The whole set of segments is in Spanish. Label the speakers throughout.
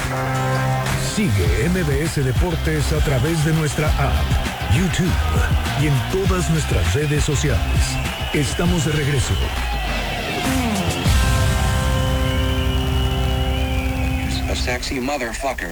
Speaker 1: Sigue MBS Deportes a través de nuestra app, YouTube y en todas nuestras redes sociales. Estamos de regreso.
Speaker 2: A sexy motherfucker.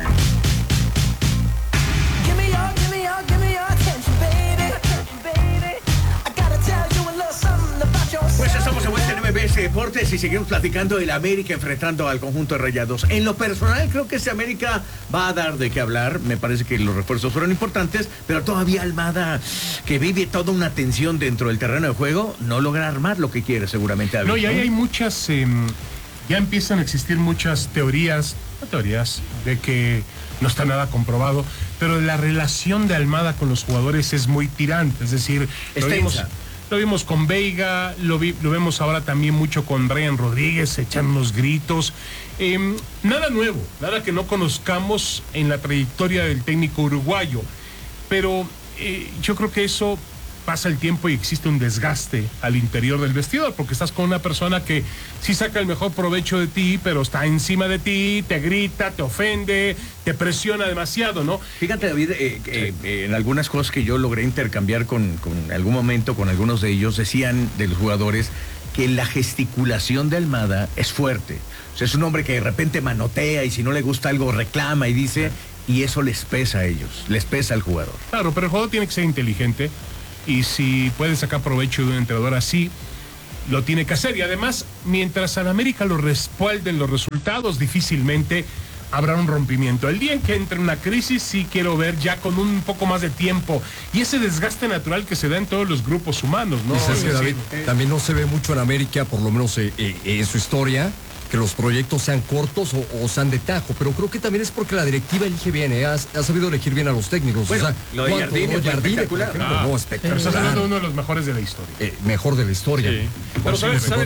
Speaker 3: Pues estamos de vuelta en MBS Deportes y seguimos platicando del América enfrentando al conjunto de Rayados. En lo personal, creo que este América va a dar de qué hablar. Me parece que los refuerzos fueron importantes, pero todavía Almada, que vive toda una tensión dentro del terreno de juego, no logra armar lo que quiere seguramente.
Speaker 4: No, y ahí hay muchas, ya empiezan a existir muchas teorías de que no está nada comprobado, pero la relación de Almada con los jugadores es muy tirante, es decir, lo vimos con Veiga, lo vemos ahora también mucho con Brian Rodríguez, echan unos gritos. Nada nuevo, nada que no conozcamos en la trayectoria del técnico uruguayo, pero yo creo que eso pasa el tiempo y existe un desgaste al interior del vestidor, porque estás con una persona que sí saca el mejor provecho de ti, pero está encima de ti, te grita, te ofende, te presiona demasiado, ¿no?
Speaker 3: Fíjate, David, en algunas cosas que yo logré intercambiar con algún momento con algunos de ellos, decían de los jugadores que la gesticulación de Almada es fuerte. O sea, es un hombre que de repente manotea y si no le gusta algo reclama y dice, y eso les pesa a ellos, les pesa al jugador.
Speaker 4: Claro, pero el jugador tiene que ser inteligente. Y si puede sacar provecho de un entrenador así, lo tiene que hacer. Y además, mientras en América lo respalden los resultados, difícilmente habrá un rompimiento. El día en que entre una crisis, sí quiero ver ya con un poco más de tiempo. Y ese desgaste natural que se da en todos los grupos humanos, ¿no?
Speaker 5: Que David, también no se ve mucho en América, por lo menos en su historia, que los proyectos sean cortos o sean de tajo, pero creo que también es porque la directiva elige bien, ha sabido elegir bien a los técnicos.
Speaker 3: Bueno,
Speaker 5: o sea,
Speaker 3: lo de Jardine fue espectacular.
Speaker 4: Pero estás hablando de uno de los mejores de la historia.
Speaker 5: Mejor de la historia.
Speaker 6: Sí. Pero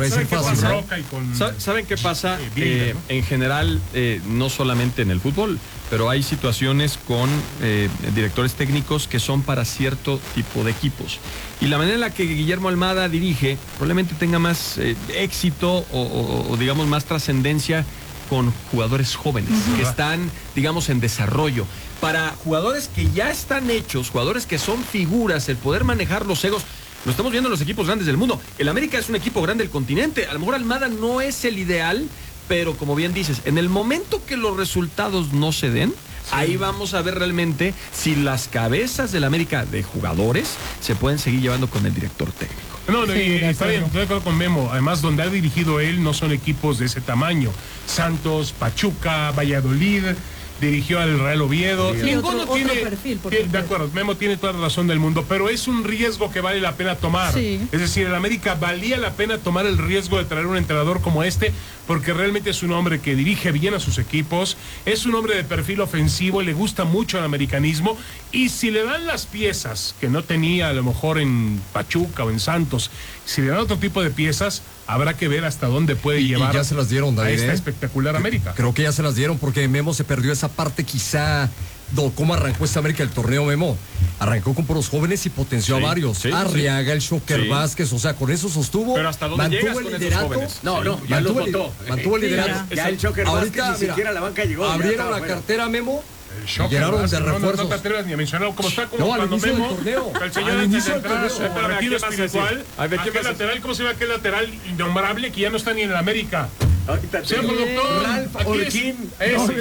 Speaker 6: ¿saben qué pasa? En general, no solamente en el fútbol, pero hay situaciones con directores técnicos que son para cierto tipo de equipos. Y la manera en la que Guillermo Almada dirige probablemente tenga más éxito o digamos más trascendencia con jugadores jóvenes que están, digamos, en desarrollo. Para jugadores que ya están hechos, jugadores que son figuras, el poder manejar los egos, lo estamos viendo en los equipos grandes del mundo. El América es un equipo grande del continente. A lo mejor Almada no es el ideal, pero como bien dices, en el momento que los resultados no se den, ahí vamos a ver realmente si las cabezas del América de jugadores se pueden seguir llevando con el director técnico.
Speaker 4: No, y está bien, estoy de acuerdo con Memo. Además, donde ha dirigido él no son equipos de ese tamaño. Santos, Pachuca, Valladolid, dirigió al Real Oviedo. Ninguno tiene perfil, de acuerdo, Memo tiene toda la razón del mundo, pero es un riesgo que vale la pena tomar. Sí. Es decir, el América valía la pena tomar el riesgo de traer un entrenador como este, porque realmente es un hombre que dirige bien a sus equipos, es un hombre de perfil ofensivo y le gusta mucho el americanismo, y si le dan las piezas que no tenía a lo mejor en Pachuca o en Santos, si le dan otro tipo de piezas, habrá que ver hasta dónde puede llevar
Speaker 5: y ya se las dieron, David,
Speaker 4: a esta espectacular América.
Speaker 5: Creo que ya se las dieron porque Memo se perdió esa parte quizá. ¿Cómo arrancó esta América el torneo, Memo? Arrancó con puros jóvenes y potenció a varios. Arriaga, el Shocker Vázquez, o sea, con eso sostuvo.
Speaker 6: Pero ¿hasta dónde llegas con esos jóvenes?
Speaker 3: No, ya lo votó.
Speaker 5: Mantuvo el liderato.
Speaker 3: Ya el Shocker Vázquez ni siquiera la banca llegó.
Speaker 5: Abrieron la cartera, Memo.
Speaker 4: Llegaron de refuerzos. No te atreves ni a mencionarlo, como está como cuando Memo, el señor antes de entrar a su retiro espiritual, aquel lateral, ¿cómo se llama aquel lateral innombrable que ya no está ni en el América? Señor productor,
Speaker 3: Ralph Orquín.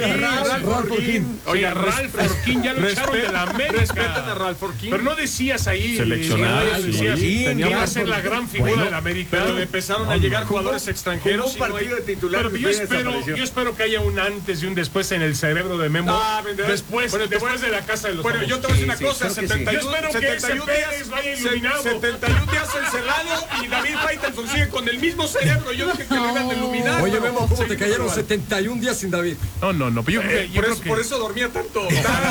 Speaker 4: Ralph Orquín. Oye, Ralph Orquín ya lo echaron de la América.
Speaker 6: Respetan a Ralph Orquín.
Speaker 4: Pero no decías ahí.
Speaker 6: Seleccionado.
Speaker 4: Que iba a ser la gran figura de la América.
Speaker 6: Pero le empezaron a llegar jugadores extranjeros.
Speaker 3: Un partido de titular.
Speaker 4: Pero yo espero que haya un antes y un después en el cerebro de Memo. Después de la casa de los.
Speaker 6: Bueno, yo te voy a decir una cosa. 71
Speaker 4: yo espero que ese Pérez vaya iluminado.
Speaker 6: 71 días encerrado y David Faitelson sigue con el mismo cerebro. Yo dije que lo iban a iluminar.
Speaker 5: Oye, Memo, ¿cómo te cayeron 71 días sin David?
Speaker 4: No, pero yo creo que
Speaker 6: por eso dormía tanto.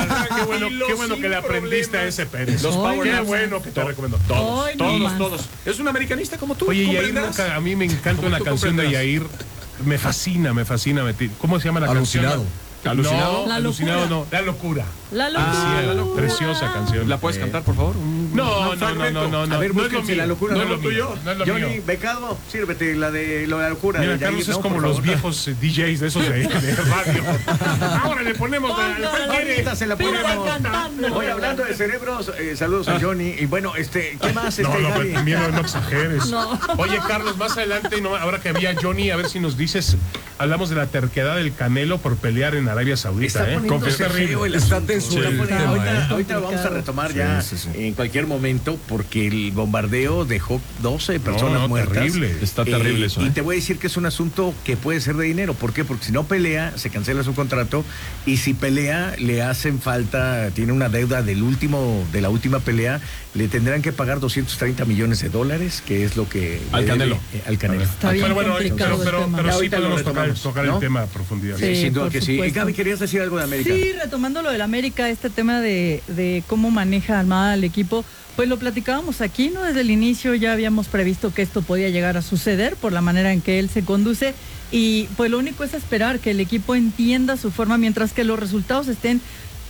Speaker 4: Qué bueno que le aprendiste a ese Pérez.
Speaker 6: Los power
Speaker 4: Qué bueno que te recomiendo.
Speaker 6: Todos. Es un americanista como tú.
Speaker 4: Oye, Yair nunca, a mí me encanta una canción de Yair. Me fascina. ¿Cómo se llama la canción?
Speaker 6: ¿Alucinado?
Speaker 4: No,
Speaker 7: La
Speaker 4: alucinado
Speaker 7: locura.
Speaker 4: no, la locura.
Speaker 7: La locura.
Speaker 4: Sí, preciosa canción.
Speaker 6: ¿La puedes cantar, por favor?
Speaker 4: No.
Speaker 3: A ver,
Speaker 4: no es lo
Speaker 3: búsquense
Speaker 4: mío.
Speaker 3: la locura,
Speaker 4: No
Speaker 3: ¿no
Speaker 4: es
Speaker 3: lo
Speaker 4: lo
Speaker 3: tuyo?
Speaker 4: mío. No es lo
Speaker 3: Johnny,
Speaker 4: mío.
Speaker 3: becado, sírvete la de la locura.
Speaker 4: Mira,
Speaker 3: de
Speaker 4: Carlos
Speaker 3: Yair,
Speaker 4: es
Speaker 3: ¿no?
Speaker 4: como
Speaker 3: Por
Speaker 4: los
Speaker 3: favor.
Speaker 4: viejos DJs de esos de radio. Ahora le ponemos
Speaker 3: Ahorita se la
Speaker 7: Pila
Speaker 3: ponemos.
Speaker 7: cantando.
Speaker 3: Oye, hablando de cerebros, saludos a Johnny. Y bueno, ¿qué más?
Speaker 4: No,
Speaker 3: Gaby?
Speaker 4: pero también no exageres.
Speaker 7: No.
Speaker 4: Oye, Carlos, más adelante, ahora que había Johnny, a ver si nos dices, hablamos de la terquedad del Canelo por pelear en Arabia Saudita,
Speaker 3: Está poniéndose feo el
Speaker 5: Está
Speaker 3: asunto.
Speaker 5: tenso
Speaker 3: Está
Speaker 5: el
Speaker 3: poniendo-
Speaker 5: tema,
Speaker 3: ahorita,
Speaker 5: ¿eh?
Speaker 3: ahorita lo vamos a retomar
Speaker 5: Sí,
Speaker 3: ya
Speaker 5: sí, sí.
Speaker 3: en cualquier momento porque el bombardeo dejó 12 personas
Speaker 4: no,
Speaker 3: muertas.
Speaker 4: terrible.
Speaker 6: Está terrible eso,
Speaker 3: Y te voy a decir que es un asunto que puede ser de dinero. ¿Por qué? Porque si no pelea, se cancela su contrato y si pelea, le hacen falta, tiene una deuda de la última pelea, le tendrán que pagar $230 millones, que es lo que
Speaker 6: Al
Speaker 3: le debe,
Speaker 6: Canelo.
Speaker 3: Al Canelo.
Speaker 7: Está bien complicado el tema.
Speaker 4: pero sí
Speaker 3: Ahorita lo
Speaker 4: podemos
Speaker 3: retomamos,
Speaker 4: tocar
Speaker 3: ¿no?
Speaker 4: el tema a profundidad.
Speaker 7: Sí,
Speaker 3: Sin duda
Speaker 7: por
Speaker 3: que sí.
Speaker 7: supuesto.
Speaker 3: Gaby, ¿querías decir algo de América?
Speaker 7: Sí, retomando lo del América, este tema de cómo maneja Almada al equipo, pues lo platicábamos aquí, ¿no? Desde el inicio ya habíamos previsto que esto podía llegar a suceder por la manera en que él se conduce y pues lo único es esperar que el equipo entienda su forma mientras que los resultados estén.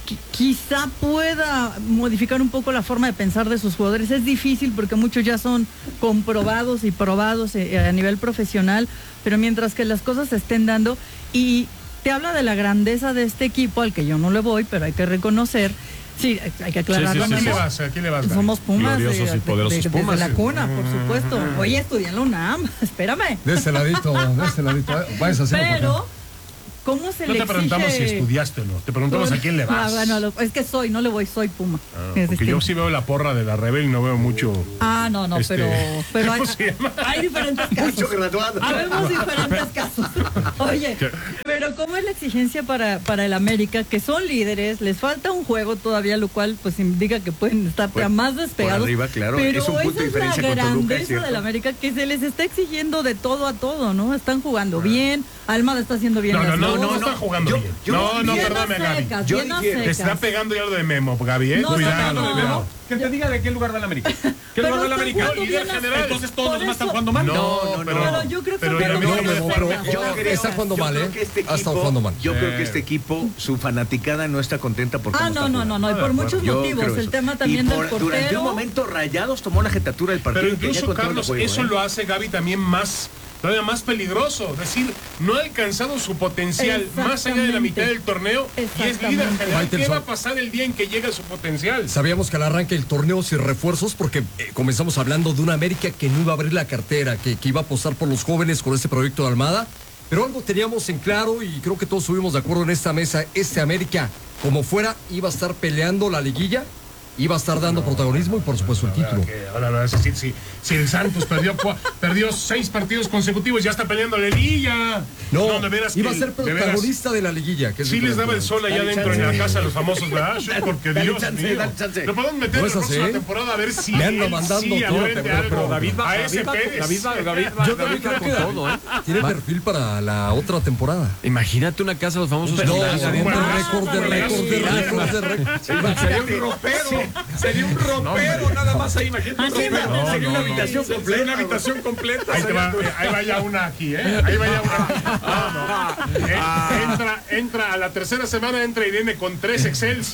Speaker 7: Quizá pueda modificar un poco la forma de pensar de sus jugadores. Es difícil porque muchos ya son comprobados y probados a nivel profesional, pero mientras que las cosas se estén dando y te habla de la grandeza de este equipo al que yo no le voy, pero hay que reconocer. Sí, hay que aclararlo.
Speaker 6: Sí, sí, sí,
Speaker 7: ¿no?
Speaker 4: ¿A quién le vas?
Speaker 7: Somos Pumas,
Speaker 6: Gloriosos y poderosos
Speaker 7: desde
Speaker 6: Pumas.
Speaker 7: la cuna, por supuesto. Oye, estudié en la UNAM, espérame.
Speaker 5: De este ladito. Vayas a hacerlo.
Speaker 7: Pero, ¿cómo se
Speaker 4: No
Speaker 7: le
Speaker 4: te preguntamos si
Speaker 7: exige?
Speaker 4: estudiaste o no, te preguntamos a quién le vas.
Speaker 7: Bueno, es que no le voy, soy Puma.
Speaker 4: Porque yo sí veo la porra de la Rebel y no veo mucho.
Speaker 7: No, pero hay,
Speaker 4: ¿cómo se llama?
Speaker 7: hay diferentes casos.
Speaker 3: Mucho graduado.
Speaker 7: Habemos diferentes casos. Oye, pero ¿cómo es la exigencia para el América? Que son líderes, les falta un juego todavía, lo cual pues indica que pueden estar más despegados.
Speaker 3: Por arriba, claro,
Speaker 7: pero
Speaker 3: es un punto de
Speaker 7: esa
Speaker 3: diferencia
Speaker 7: es la
Speaker 3: con Toluca, es
Speaker 7: grandeza
Speaker 3: cierto.
Speaker 7: del América, que se les está exigiendo de todo a todo, ¿no? Están jugando bien, Almada está haciendo bien las
Speaker 4: No
Speaker 7: cosas.
Speaker 4: está jugando bien.
Speaker 3: yo
Speaker 4: No,
Speaker 7: Bien
Speaker 4: perdóname,
Speaker 7: a
Speaker 4: Gaby.
Speaker 7: secas,
Speaker 3: Yo
Speaker 7: bien a
Speaker 3: difiero.
Speaker 4: Te está
Speaker 7: secas.
Speaker 4: pegando ya lo de Memo, Gaby,
Speaker 7: No,
Speaker 4: cuidado.
Speaker 6: Que te diga de qué lugar va la América. ¿Qué
Speaker 7: Pero
Speaker 6: lugar va la
Speaker 7: están
Speaker 6: América?
Speaker 7: jugando bien las-
Speaker 6: Entonces todos
Speaker 7: por
Speaker 6: los demás están
Speaker 7: eso-
Speaker 6: jugando mal.
Speaker 7: Pero yo creo que
Speaker 4: pero
Speaker 7: pero
Speaker 4: el
Speaker 7: no,
Speaker 4: América-
Speaker 5: pero
Speaker 3: Yo creo-
Speaker 5: está jugando
Speaker 3: yo
Speaker 5: mal,
Speaker 3: creo
Speaker 5: ¿eh?
Speaker 3: que este
Speaker 5: Ha estado
Speaker 3: equipo-
Speaker 5: jugando mal.
Speaker 3: Yo creo que este equipo, su fanaticada no está contenta por cómo está jugando.
Speaker 7: no, y por muchos
Speaker 3: Yo
Speaker 7: motivos.
Speaker 3: creo
Speaker 7: El
Speaker 3: eso.
Speaker 7: tema también
Speaker 3: Y
Speaker 7: del
Speaker 3: durante
Speaker 7: portero.
Speaker 3: un momento Rayados tomó la jetatura del partido.
Speaker 4: Pero
Speaker 3: y quería
Speaker 4: incluso,
Speaker 3: controlar el
Speaker 4: Carlos,
Speaker 3: juego,
Speaker 4: eso lo hace Gaby también todavía más peligroso. Es decir, no ha alcanzado su potencial más allá de la mitad del torneo y es líder
Speaker 7: Exactamente.
Speaker 4: general. ¿Qué
Speaker 5: Faitelson.
Speaker 4: va a pasar el día en que llegue a su potencial?
Speaker 5: Sabíamos que al arranque el torneo sin refuerzos porque comenzamos hablando de una América que no iba a abrir la cartera, que iba a apostar por los jóvenes con este proyecto de Almada. Pero algo teníamos en claro y creo que todos estuvimos de acuerdo en esta mesa. Este América, como fuera, iba a estar peleando la liguilla, iba a estar dando protagonismo y por supuesto el título.
Speaker 4: Ahora, es decir, si el Santos perdió 6 partidos consecutivos, ya está peleando la liguilla.
Speaker 5: No,
Speaker 4: de veras
Speaker 5: iba a
Speaker 4: que-
Speaker 5: ser
Speaker 4: de veras,
Speaker 5: protagonista de la liguilla. Que es
Speaker 4: Sí les
Speaker 5: diferente.
Speaker 4: daba el sol allá
Speaker 3: Dale
Speaker 4: adentro en
Speaker 3: chance.
Speaker 4: la casa a los famosos, ¿verdad? Sí, porque
Speaker 3: Dale
Speaker 4: Dios
Speaker 3: chance,
Speaker 4: mío.
Speaker 3: dale chance.
Speaker 4: Lo podemos meter
Speaker 5: ¿No
Speaker 4: en
Speaker 5: es
Speaker 4: la próxima
Speaker 5: así?
Speaker 4: temporada a ver si
Speaker 5: Me anda
Speaker 4: él
Speaker 5: mandando
Speaker 4: sí
Speaker 5: todo,
Speaker 4: aprende
Speaker 5: pero
Speaker 4: algo.
Speaker 6: David va
Speaker 4: a ese Pérez.
Speaker 5: Yo también creo que
Speaker 6: todo, ¿eh?
Speaker 5: tiene perfil para la otra temporada.
Speaker 6: Imagínate una casa de los famosos.
Speaker 5: No,
Speaker 6: con
Speaker 5: sería un
Speaker 6: adentro.
Speaker 5: récord de récord de récord de récord.
Speaker 6: Sería un ropero. Sería un ropero nada más ahí. Imagínate un
Speaker 7: Así
Speaker 6: ropero.
Speaker 7: va.
Speaker 6: Sería una habitación completa. Sería una habitación completa.
Speaker 4: Ahí va ya una aquí, ¿eh? Ahí va ya una aquí. Entra a la tercera semana, entra Irene con 3 Excels.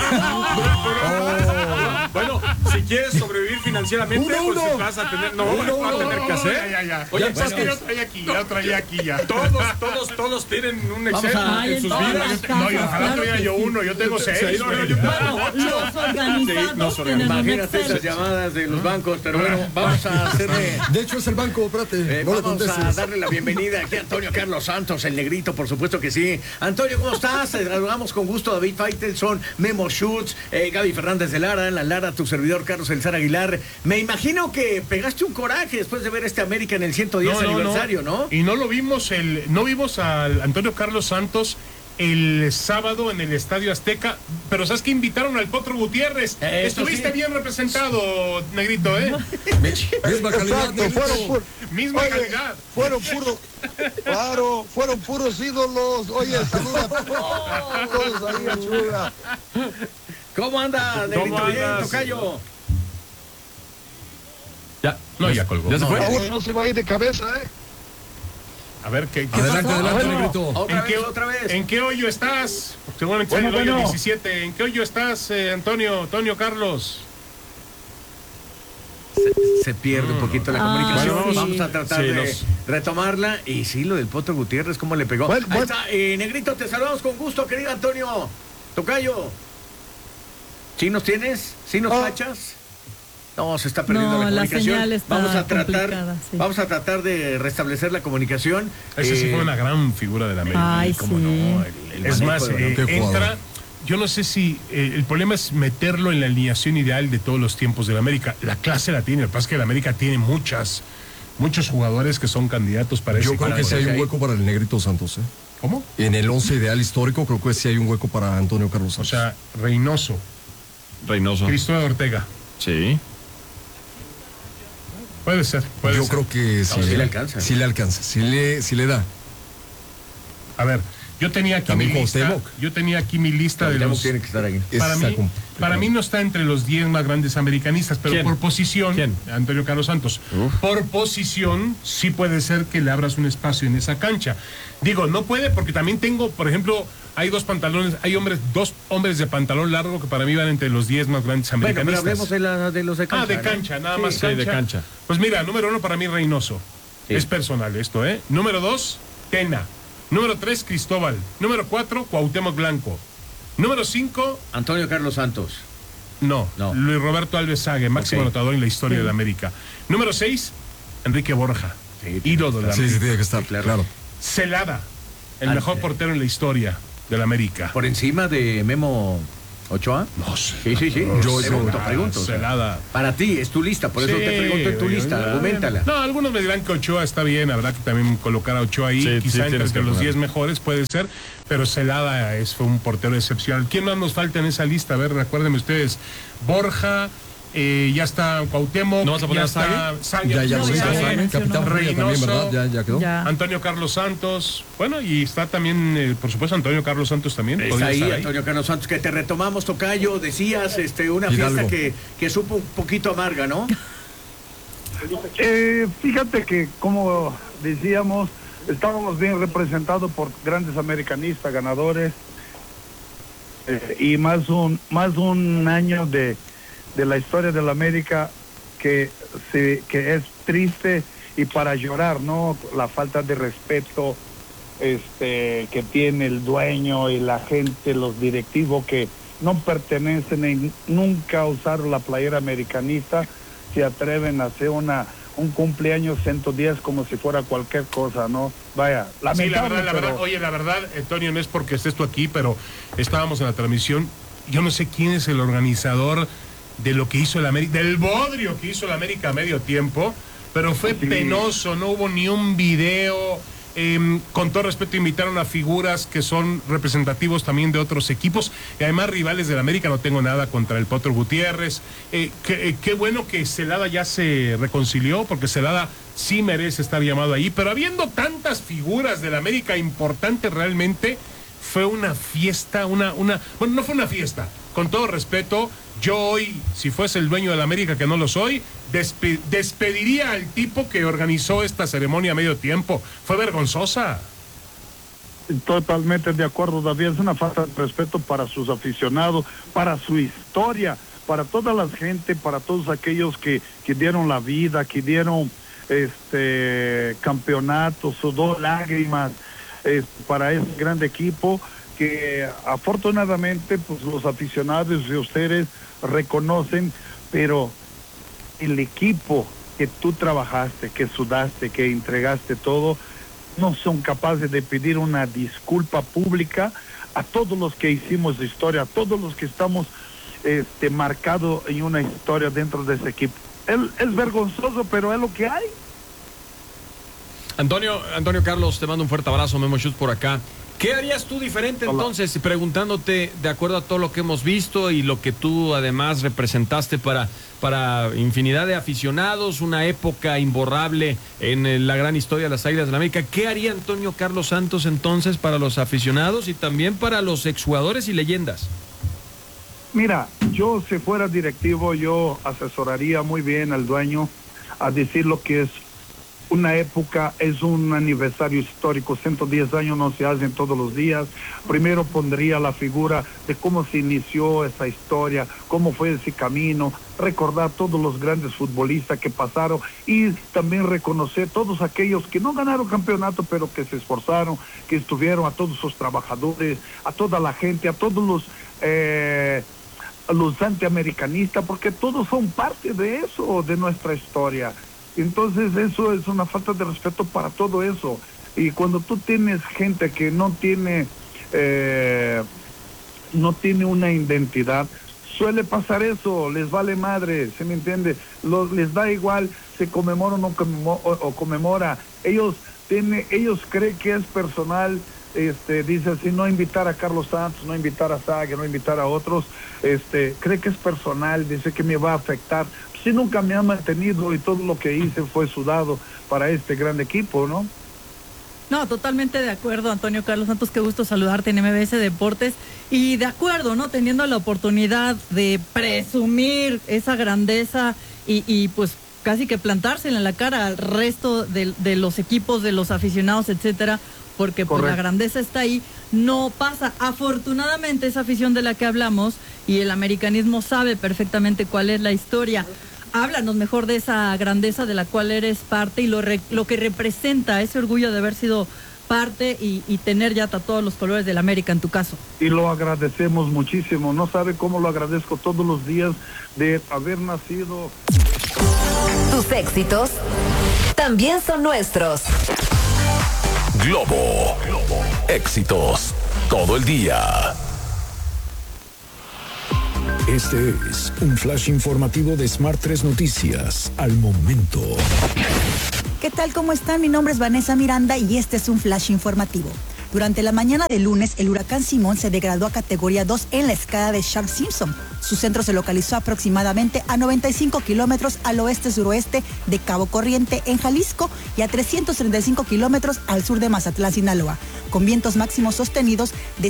Speaker 6: Bueno, si quieres sobrevivir financieramente, pues vas a tener, vas a tener que hacer.
Speaker 4: Ya.
Speaker 6: Oye,
Speaker 4: Oye,
Speaker 6: pues,
Speaker 4: que yo traía aquí ya.
Speaker 6: Todos tienen un Excel
Speaker 7: Ay,
Speaker 6: en sus
Speaker 7: en todas
Speaker 6: vidas.
Speaker 7: las casas,
Speaker 4: No, y ojalá
Speaker 7: claro
Speaker 4: tuviera
Speaker 7: que
Speaker 4: yo
Speaker 7: sí.
Speaker 4: uno, yo tengo 6.
Speaker 7: Bueno, los organizados tienen un
Speaker 3: Imagínate
Speaker 7: Excel.
Speaker 3: esas llamadas de los bancos, pero bueno, vamos a hacerle...
Speaker 5: De hecho es el banco, espérate, no le
Speaker 3: vamos a
Speaker 5: contestes.
Speaker 3: darle la bienvenida aquí a Antonio Carlos Santos, el negrito, por supuesto que sí. Antonio, ¿cómo estás? Te saludamos con gusto, David Faitelson, Memo Schutz, Gaby Fernández de Lara, en la Lara, tu servidor Carlos Elzar Aguilar. Me imagino que pegaste un coraje después de ver este América en el 110 aniversario, ¿no?
Speaker 4: Y no vimos al Antonio Carlos Santos el sábado en el Estadio Azteca, pero ¿sabes que invitaron al Potro Gutiérrez? Estuviste
Speaker 3: sí.
Speaker 4: bien representado, negrito, ¿eh?
Speaker 5: Misma calidad,
Speaker 8: Exacto,
Speaker 5: negrito.
Speaker 4: Misma calidad.
Speaker 8: Fueron puros ídolos. Oye, saluda a todos ahí, Chula.
Speaker 3: ¿Cómo anda, negrito?
Speaker 6: ¿Cómo
Speaker 3: Bien,
Speaker 6: andas?
Speaker 3: tocayo.
Speaker 6: Ya,
Speaker 4: No, ya colgó.
Speaker 6: ¿Ya se fue?
Speaker 8: Ahora no se va a ir de cabeza, ¿eh?
Speaker 4: A ver, ¿qué
Speaker 5: Adelante,
Speaker 4: pasó?
Speaker 5: adelante,
Speaker 8: Bueno,
Speaker 5: Negrito.
Speaker 3: Otra vez.
Speaker 4: ¿En qué hoyo estás? Seguramente
Speaker 8: Bueno,
Speaker 4: en el hoyo
Speaker 8: bueno.
Speaker 4: 17. ¿En qué hoyo estás, Antonio Carlos?
Speaker 3: Se pierde un poquito la
Speaker 7: Ah,
Speaker 3: comunicación.
Speaker 7: sí.
Speaker 3: Vamos a tratar
Speaker 6: Sí,
Speaker 3: de retomarla. Y sí, lo del Potro Gutiérrez, ¿cómo le pegó?
Speaker 8: Bueno,
Speaker 3: Ahí
Speaker 8: bueno.
Speaker 3: está, Negrito, te saludamos con gusto, querido Antonio. Tocayo. ¿Sí nos tienes? ¿Sí nos cachas? No, se está perdiendo
Speaker 7: No,
Speaker 3: la
Speaker 7: la
Speaker 3: comunicación.
Speaker 7: señal está complicada, sí.
Speaker 3: Vamos a tratar de restablecer la comunicación.
Speaker 4: Ese sí fue una gran figura de la América.
Speaker 7: Ay,
Speaker 3: ¿Cómo
Speaker 7: sí.
Speaker 3: no? El
Speaker 4: Es
Speaker 3: manejo
Speaker 4: más,
Speaker 3: de balón.
Speaker 5: qué jugador.
Speaker 4: entra. Yo no sé si el problema es meterlo en la alineación ideal de todos los tiempos de la América. La clase la tiene, lo que pasa es que la América tiene muchos jugadores que son candidatos para
Speaker 5: Yo
Speaker 4: ese
Speaker 5: creo que
Speaker 4: cargo.
Speaker 5: sí hay un
Speaker 3: ahí.
Speaker 5: hueco para el Negrito Santos, ¿eh?
Speaker 4: ¿Cómo?
Speaker 5: En el 11 ideal histórico creo que sí hay un hueco para Antonio Carlos
Speaker 4: O
Speaker 5: Santos.
Speaker 4: sea, Reynoso,
Speaker 6: Reynoso.
Speaker 4: Cristóbal Ortega.
Speaker 6: Sí.
Speaker 4: Puede ser.
Speaker 5: Yo creo que sí,
Speaker 3: sí le alcanza.
Speaker 5: Sí le alcanza, sí le da.
Speaker 4: A ver, yo tenía aquí
Speaker 5: También
Speaker 4: mi lista.
Speaker 5: Cuauhtémoc.
Speaker 4: Yo tenía aquí mi lista de
Speaker 3: Cuauhtémoc
Speaker 4: los.
Speaker 3: tiene que estar ahí.
Speaker 4: Para
Speaker 5: Está
Speaker 4: mí,
Speaker 5: complicado.
Speaker 4: para mí no está entre los 10 más grandes americanistas, pero
Speaker 6: ¿Quién?
Speaker 4: por posición,
Speaker 6: ¿Quién?
Speaker 4: Antonio Carlos Santos, por posición sí puede ser que le abras un espacio en esa cancha. Digo, no puede porque también tengo, por ejemplo, hay dos hombres de pantalón largo que para mí van entre los 10 más grandes
Speaker 3: Bueno, pero
Speaker 4: americanistas.
Speaker 3: hablemos de los de cancha.
Speaker 4: De
Speaker 3: ¿no?
Speaker 4: cancha, nada más
Speaker 6: sí, de cancha.
Speaker 4: Pues mira, número 1 para mí Reynoso.
Speaker 3: Sí.
Speaker 4: Es personal esto, ¿eh? Número 2, Tena. Número 3, Cristóbal. Número 4, Cuauhtémoc Blanco. Número 5,
Speaker 3: Antonio Carlos Santos.
Speaker 4: no.
Speaker 3: No.
Speaker 4: Luis Roberto Alves Sague, máximo
Speaker 3: Ok.
Speaker 4: anotador en la historia de la América. Número 6, Enrique Borja.
Speaker 3: Sí,
Speaker 4: Ídolo de la
Speaker 5: Sí,
Speaker 4: América.
Speaker 5: sí, tiene que estar,
Speaker 3: Sí, claro.
Speaker 5: claro.
Speaker 4: Celada, el
Speaker 3: Ah,
Speaker 4: mejor
Speaker 3: sí.
Speaker 4: portero en la historia de la América.
Speaker 3: ¿Por encima de Memo Ochoa?
Speaker 4: No sé.
Speaker 3: Sí.
Speaker 5: Yo-
Speaker 3: pregunto. o sea,
Speaker 4: Celada.
Speaker 3: para ti, es tu lista, por eso
Speaker 4: Sí,
Speaker 3: te pregunto en tu lista, argumentala.
Speaker 4: No, algunos me dirán que Ochoa está bien, habrá que también colocar a Ochoa ahí,
Speaker 6: Sí,
Speaker 4: quizá
Speaker 6: sí, tienes
Speaker 4: entre
Speaker 6: que
Speaker 4: los
Speaker 6: ponerlo.
Speaker 4: 10 mejores puede ser, pero Celada fue un portero excepcional. ¿Quién más nos falta en esa lista? A ver, recuérdenme ustedes, Borja, ya está Cuauhtémoc,
Speaker 6: ¿No vas a poner
Speaker 4: ya
Speaker 6: a
Speaker 4: está Sague,
Speaker 5: Ya
Speaker 7: No,
Speaker 5: lo
Speaker 7: ya
Speaker 5: hizo,
Speaker 7: lo
Speaker 5: Sague,
Speaker 7: mencionó.
Speaker 5: Capitán Furia también,
Speaker 4: Reynoso.
Speaker 5: ¿verdad? Ya quedó.
Speaker 7: Ya.
Speaker 4: Antonio Carlos Santos, bueno, y está también, por supuesto, Antonio Carlos Santos también.
Speaker 3: Está
Speaker 4: podría
Speaker 3: ahí,
Speaker 4: estar
Speaker 3: Antonio Carlos Santos, que te retomamos, Tocayo, decías, una
Speaker 5: Hidalgo.
Speaker 3: fiesta que supo un poquito amarga, ¿no?
Speaker 8: Fíjate que, como decíamos, estábamos bien representados por grandes americanistas, ganadores, y más un año de la historia de la América que es triste y para llorar, ¿no? La falta de respeto que tiene el dueño y la gente, los directivos que no pertenecen y nunca usaron la playera americanista, se atreven a hacer un cumpleaños 110 como si fuera cualquier cosa, ¿no? Vaya,
Speaker 4: Sí, la
Speaker 8: lamentable,
Speaker 4: verdad,
Speaker 8: pero-
Speaker 4: oye, la verdad, Antonio, no es porque estés tú aquí, pero estábamos en la transmisión. Yo no sé quién es el organizador de lo que hizo el América, del bodrio que hizo el América a medio tiempo, pero fue penoso, no hubo ni un video. Con todo respeto, invitaron a figuras que son representativos también de otros equipos y además rivales del América. No tengo nada contra el Potro Gutiérrez. Qué bueno que Celada ya se reconcilió, porque Celada sí merece estar llamado ahí, pero habiendo tantas figuras del América importantes, realmente fue una fiesta, bueno, no fue una fiesta. Con todo respeto, yo hoy, si fuese el dueño de la América, que no lo soy, despediría al tipo que organizó esta ceremonia a medio tiempo. Fue vergonzosa.
Speaker 8: Totalmente de acuerdo, David. Es una falta de respeto para sus aficionados, para su historia, para toda la gente, para todos aquellos que dieron la vida, que dieron campeonatos, sudor, lágrimas, para ese grande equipo que afortunadamente pues los aficionados de ustedes reconocen, pero el equipo que tú trabajaste, que sudaste, que entregaste todo, no son capaces de pedir una disculpa pública a todos los que hicimos historia, a todos los que estamos marcados en una historia dentro de ese equipo. Es vergonzoso, pero es lo que hay.
Speaker 6: Antonio Carlos, te mando un fuerte abrazo, Memo Schutz por acá. ¿Qué harías tú diferente entonces? Preguntándote, de acuerdo a todo lo que hemos visto y lo que tú además representaste para infinidad de aficionados, una época imborrable en la gran historia de las Águilas de la América, ¿qué haría Antonio Carlos Santos entonces para los aficionados y también para los exjugadores y leyendas?
Speaker 8: Mira, yo si fuera directivo, yo asesoraría muy bien al dueño a decir lo que es una época, es un aniversario histórico, 110 años no se hacen todos los días. Primero pondría la figura de cómo se inició esa historia, cómo fue ese camino, recordar todos los grandes futbolistas que pasaron y también reconocer todos aquellos que no ganaron campeonato, pero que se esforzaron, que estuvieron, a todos sus trabajadores, a toda la gente, a todos los antiamericanistas, porque todos son parte de eso, de nuestra historia. Entonces eso es una falta de respeto para todo eso. Y cuando tú tienes gente que no tiene una identidad, suele pasar eso, les vale madre, ¿se me entiende? Les da igual, se conmemora o conmemora. Ellos creen que es personal. Dice así, no invitar a Carlos Santos, no invitar a Sague, no invitar a otros, cree que es personal, dice que me va a afectar. Si nunca me ha mantenido y todo lo que hice fue sudado para este gran equipo, ¿no?
Speaker 7: No, totalmente de acuerdo, Antonio Carlos Santos, qué gusto saludarte en MBS Deportes. Y de acuerdo, ¿no? Teniendo la oportunidad de presumir esa grandeza y pues casi que plantársela en la cara al resto de los equipos, de los aficionados, etcétera, porque pues la grandeza está ahí, no pasa. Afortunadamente esa afición de la que hablamos y el americanismo sabe perfectamente cuál es la historia. Háblanos mejor de esa grandeza de la cual eres parte y lo que representa ese orgullo de haber sido parte y tener ya todos los colores del América en tu caso.
Speaker 8: Y lo agradecemos muchísimo, no sabe cómo lo agradezco todos los días de haber nacido.
Speaker 9: Tus éxitos también son nuestros.
Speaker 1: Globo. Éxitos todo el día. Este es un flash informativo de Smart 3 Noticias. Al momento.
Speaker 10: ¿Qué tal? ¿Cómo están? Mi nombre es Vanessa Miranda y este es un flash informativo. Durante la mañana del lunes, el huracán Simón se degradó a categoría 2 en la escala de Sharp-Simpson. Su centro se localizó aproximadamente a 95 kilómetros al oeste-suroeste de Cabo Corriente, en Jalisco, y a 335 kilómetros al sur de Mazatlán, Sinaloa, con vientos máximos sostenidos de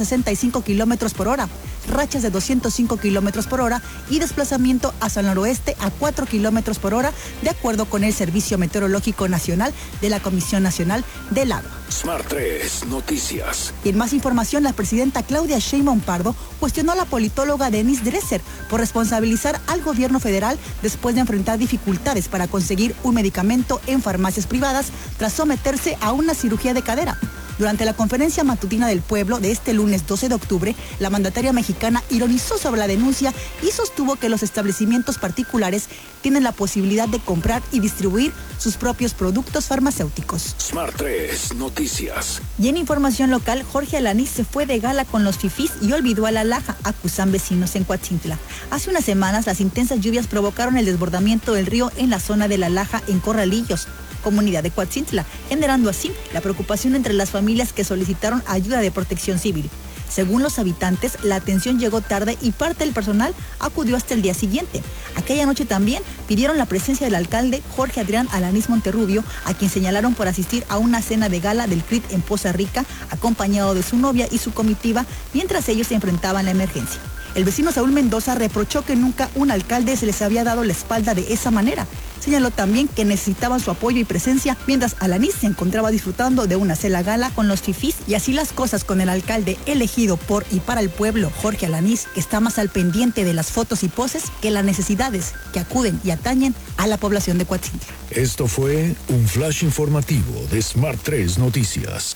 Speaker 10: 165 kilómetros por hora, rachas de 205 kilómetros por hora y desplazamiento hacia el noroeste a 4 kilómetros por hora, de acuerdo con el Servicio Meteorológico Nacional de la Comisión Nacional del Agua.
Speaker 1: Smart 3 Noticias.
Speaker 10: Y en más información, la presidenta Claudia Sheinbaum Pardo cuestionó a la politóloga Denise Dresser por responsabilizar al gobierno federal después de enfrentar dificultades para conseguir un medicamento en farmacias privadas tras someterse a una cirugía de cadera. Durante la conferencia matutina del pueblo de este lunes 12 de octubre, la mandataria mexicana ironizó sobre la denuncia y sostuvo que los establecimientos particulares tienen la posibilidad de comprar y distribuir sus propios productos farmacéuticos.
Speaker 1: Smart 3 Noticias.
Speaker 10: Y en información local, Jorge Alanís se fue de gala con los fifís y olvidó a la Laja, acusan vecinos en Coatzintla. Hace unas semanas, las intensas lluvias provocaron el desbordamiento del río en la zona de la Laja, en Corralillos, comunidad de Coatzintla, generando así la preocupación entre las familias que solicitaron ayuda de protección civil. Según los habitantes, la atención llegó tarde y parte del personal acudió hasta el día siguiente. Aquella noche también pidieron la presencia del alcalde Jorge Adrián Alanís Monterrubio, a quien señalaron por asistir a una cena de gala del CRIT en Poza Rica, acompañado de su novia y su comitiva, mientras ellos se enfrentaban la emergencia. El vecino Saúl Mendoza reprochó que nunca un alcalde se les había dado la espalda de esa manera. Señaló también que necesitaban su apoyo y presencia, mientras Alanís se encontraba disfrutando de una cena gala con los fifís, y así las cosas con el alcalde elegido por y para el pueblo, Jorge Alanís, que está más al pendiente de las fotos y poses que las necesidades que acuden y atañen a la población de Coatzintla.
Speaker 1: Esto fue un flash informativo de Smart 3 Noticias.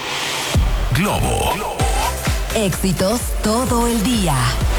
Speaker 1: Globo.
Speaker 9: Éxitos todo el día.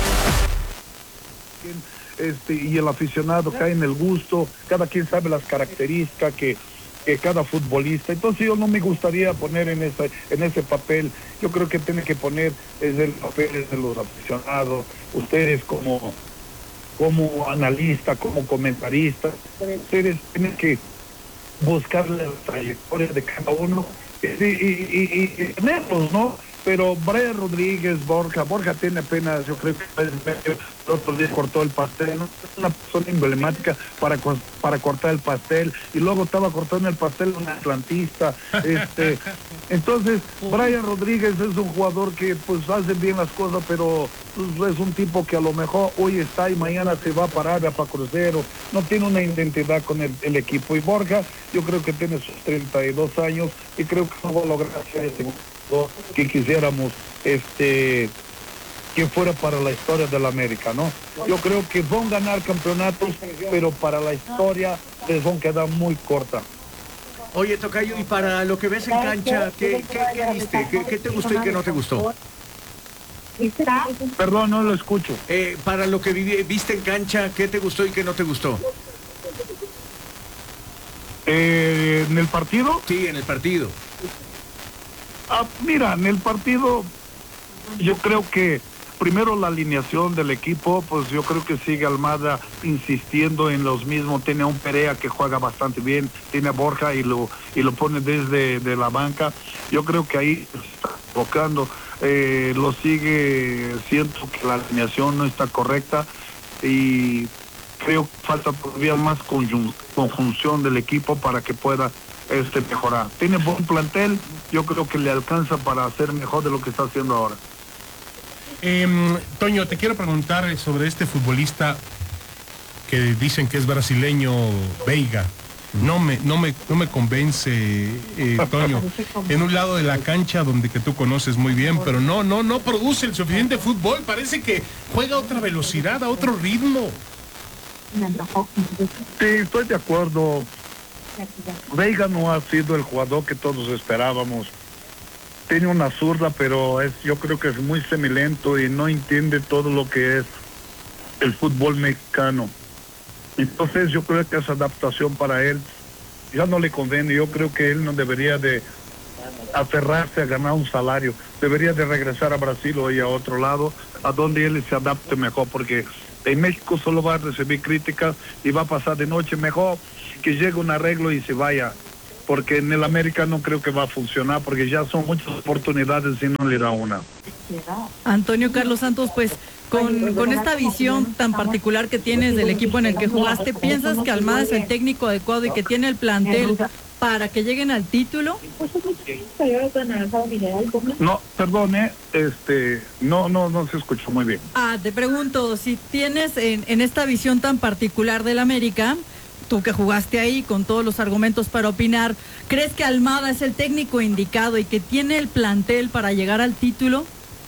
Speaker 8: Y el aficionado cae en el gusto, cada quien sabe las características que cada futbolista. Entonces yo no me gustaría poner en ese papel. Yo creo que tiene que poner el papel de los aficionados, ustedes como analistas, como comentaristas, ustedes tienen que buscar la trayectoria de cada uno y tenerlos, ¿no? pero Brian Rodríguez, Borja tiene apenas, yo creo que el otro día cortó el pastel, ¿no? Es una persona emblemática para cortar el pastel, y luego estaba cortando el pastel un atlantista, entonces Brian Rodríguez es un jugador que pues hace bien las cosas, pero pues, es un tipo que a lo mejor hoy está y mañana se va para Arabia, para Crucero, no tiene una identidad con el equipo, y Borja yo creo que tiene sus 32 años y creo que no va a lograr hacer ese que quisiéramos que fuera para la historia de la América, ¿no? Yo creo que van a ganar campeonatos, pero para la historia les van a quedar muy corta.
Speaker 3: Oye, Tocayo, y para lo que ves en cancha, ¿qué viste? ¿Qué te gustó y qué no te gustó?
Speaker 8: Perdón, no lo escucho.
Speaker 3: Para lo que viste en cancha, ¿qué te gustó y qué no te gustó?
Speaker 8: ¿En el partido?
Speaker 3: Sí, en el partido.
Speaker 8: Mira, en el partido yo creo que primero la alineación del equipo, pues yo creo que sigue Almada insistiendo en los mismos. Tiene a un Perea que juega bastante bien, tiene a Borja y lo pone desde de la banca. Yo creo que ahí está enfocando, lo sigue, siento que la alineación no está correcta y creo que falta todavía más conjunción del equipo para que pueda mejorar. Tiene buen plantel, yo creo que le alcanza para hacer mejor de lo que está haciendo ahora.
Speaker 4: Toño, te quiero preguntar sobre este futbolista que dicen que es brasileño, Veiga. No me convence, Toño. En un lado de la cancha donde que tú conoces muy bien, pero no produce el suficiente fútbol. Parece que juega a otra velocidad, a otro ritmo.
Speaker 8: Sí, estoy de acuerdo. Veiga no ha sido el jugador que todos esperábamos. Tiene una zurda, pero yo creo que es muy semilento y no entiende todo lo que es el fútbol mexicano. Entonces yo creo que esa adaptación para él ya no le conviene. Yo creo que él no debería de aferrarse a ganar un salario. Debería de regresar a Brasil o ir a otro lado, a donde él se adapte mejor, porque en México solo va a recibir críticas y va a pasar de noche. Mejor que llegue un arreglo y se vaya, porque en el América no creo que va a funcionar, porque ya son muchas oportunidades y no le da una.
Speaker 7: Antonio Carlos Santos, pues con esta visión tan particular que tienes del equipo en el que jugaste, ¿piensas que Almada es el técnico adecuado y que tiene el plantel para que lleguen al título?
Speaker 8: No, perdone, no se escuchó muy bien.
Speaker 7: Te pregunto, si tienes en esta visión tan particular del América, tú que jugaste ahí con todos los argumentos para opinar, ¿crees que Almada es el técnico indicado y que tiene el plantel para llegar al título?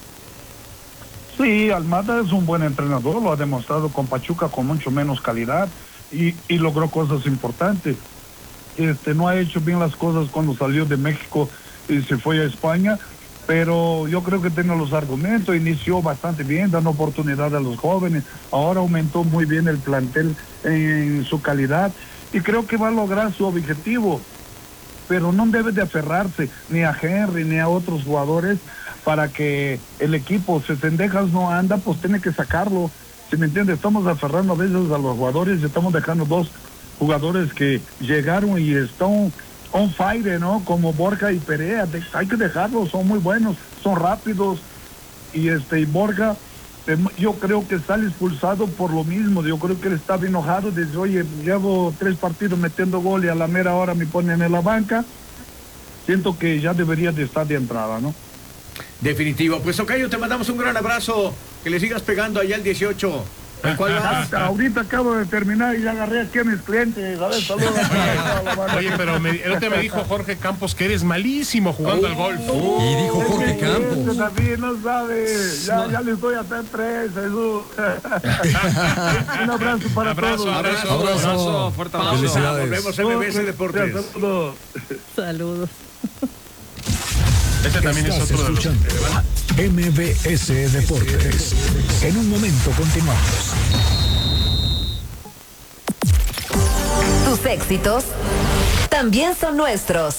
Speaker 8: Sí, Almada es un buen entrenador, lo ha demostrado con Pachuca con mucho menos calidad y logró cosas importantes. No ha hecho bien las cosas cuando salió de México y se fue a España, pero yo creo que tiene los argumentos, inició bastante bien, dando oportunidad a los jóvenes, ahora aumentó muy bien el plantel en su calidad y creo que va a lograr su objetivo, pero no debe de aferrarse ni a Henry ni a otros jugadores para que el equipo, si Cendejas no anda, pues tiene que sacarlo. ¿Sí me entiende? Estamos aferrando a veces a los jugadores y estamos dejando dos jugadores que llegaron y están on fire, ¿no? Como Borja y Perea, hay que dejarlos, son muy buenos, son rápidos y Borja, yo creo que sale expulsado por lo mismo. Yo creo que él estaba enojado, dice, oye, llevo 3 partidos metiendo gol y a la mera hora me ponen en la banca. Siento que ya debería de estar de entrada, ¿no?
Speaker 3: Definitivo. Pues Tocayo, te mandamos un gran abrazo, que le sigas pegando allá al 18. ¿Cuál vas?
Speaker 8: Ahorita acabo de terminar y ya agarré aquí a mis clientes. A ver, saludos.
Speaker 4: Oye, pero el otro me dijo Jorge Campos que eres malísimo jugando al golf.
Speaker 5: Y dijo Jorge Campos.
Speaker 8: David no sabe. Ya les doy hasta 3, Jesús. Un abrazo para todos.
Speaker 6: Abrazo. Fuerte abrazo.
Speaker 3: Volvemos a MBS Deportes.
Speaker 7: Saludos.
Speaker 4: Este también es otro de los...
Speaker 1: MBS Deportes. En un momento continuamos.
Speaker 9: Tus éxitos también son nuestros.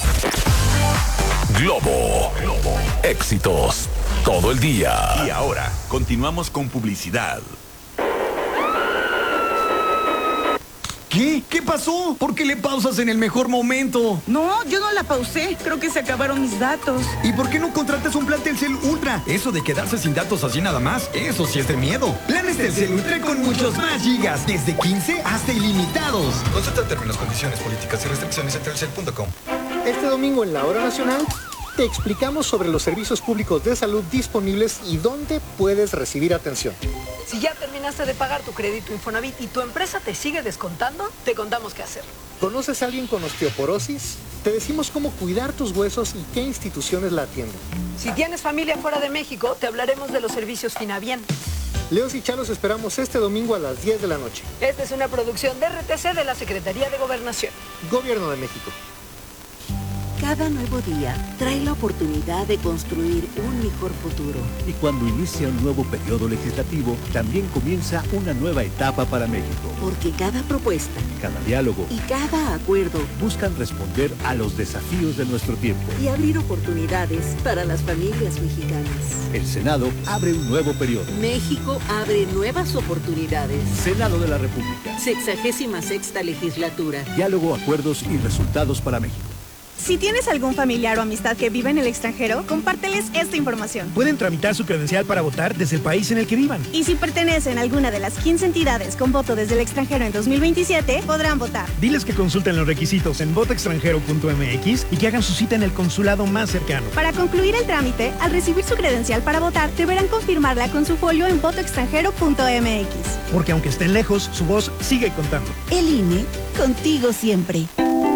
Speaker 11: Globo. Éxitos todo el día.
Speaker 12: Y ahora, continuamos con publicidad. ¿Qué? ¿Qué pasó? ¿Por qué le pausas en el mejor momento?
Speaker 13: No, yo no la pausé. Creo que se acabaron mis datos.
Speaker 12: ¿Y por qué no contratas un plan Telcel Ultra? Eso de quedarse sin datos así nada más, eso sí es de miedo. Planes Telcel Ultra con muchos más gigas, desde 15 hasta ilimitados.
Speaker 14: Consulta términos, condiciones, políticas y restricciones en telcel.com.
Speaker 15: Este domingo en la Hora Nacional te explicamos sobre los servicios públicos de salud disponibles y dónde puedes recibir atención.
Speaker 16: Si ya terminaste de pagar tu crédito Infonavit y tu empresa te sigue descontando, te contamos qué hacer.
Speaker 15: ¿Conoces a alguien con osteoporosis? Te decimos cómo cuidar tus huesos y qué instituciones la atienden.
Speaker 16: Si tienes familia fuera de México, te hablaremos de los servicios Finavien.
Speaker 15: Leos y Chalos esperamos este domingo a las 10 de la noche.
Speaker 16: Esta es una producción de RTC de la Secretaría de Gobernación.
Speaker 15: Gobierno de México.
Speaker 17: Cada nuevo día trae la oportunidad de construir un mejor futuro.
Speaker 18: Y cuando inicia un nuevo periodo legislativo, también comienza una nueva etapa para México.
Speaker 17: Porque cada propuesta,
Speaker 18: cada diálogo
Speaker 17: y cada acuerdo
Speaker 18: buscan responder a los desafíos de nuestro tiempo
Speaker 17: y abrir oportunidades para las familias mexicanas.
Speaker 18: El Senado abre un nuevo periodo.
Speaker 17: México abre nuevas oportunidades.
Speaker 18: Senado de la República.
Speaker 17: 66ª legislatura.
Speaker 18: Diálogo, acuerdos y resultados para México.
Speaker 19: Si tienes algún familiar o amistad que vive en el extranjero, compárteles esta información.
Speaker 20: Pueden tramitar su credencial para votar desde el país en el que vivan.
Speaker 19: Y si pertenecen a alguna de las 15 entidades con voto desde el extranjero en 2027, podrán votar.
Speaker 20: Diles que consulten los requisitos en votoextranjero.mx y que hagan su cita en el consulado más cercano.
Speaker 19: Para concluir el trámite, al recibir su credencial para votar, deberán confirmarla con su folio en votoextranjero.mx.
Speaker 20: Porque aunque estén lejos, su voz sigue contando.
Speaker 10: El INE, contigo siempre.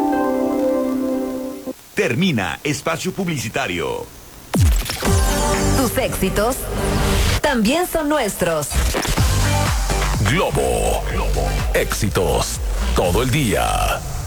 Speaker 11: Termina espacio publicitario.
Speaker 9: Tus éxitos también son nuestros.
Speaker 11: Globo. Éxitos todo el día.